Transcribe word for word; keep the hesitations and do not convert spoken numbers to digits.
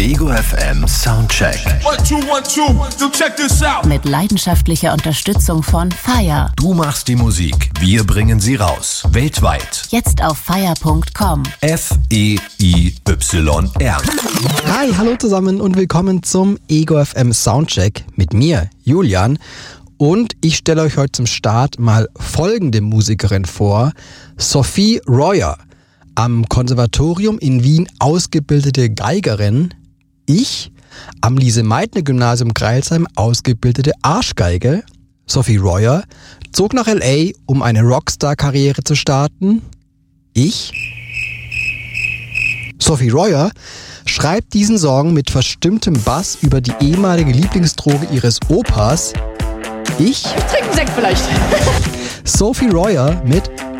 Ego F M Soundcheck. One, two, one, two. So check this out. Mit leidenschaftlicher Unterstützung von Fire. Du machst die Musik, wir bringen sie raus. Weltweit. Jetzt auf fire punkt com. F E I Y R. Hi, hallo zusammen und willkommen zum Ego F M Soundcheck mit mir, Julian. Und ich stelle euch heute zum Start mal folgende Musikerin vor. Sophie Royer, am Konservatorium in Wien ausgebildete Geigerin. Ich, am Lise-Meitner-Gymnasium Crailsheim ausgebildete Arschgeige. Sophie Royer zog nach L A, um eine Rockstar-Karriere zu starten. Ich, Sophie Royer, schreibt diesen Song mit verstimmtem Bass über die ehemalige Lieblingsdroge ihres Opas. Ich, Trinken Sekt vielleicht. Sophie Royer mit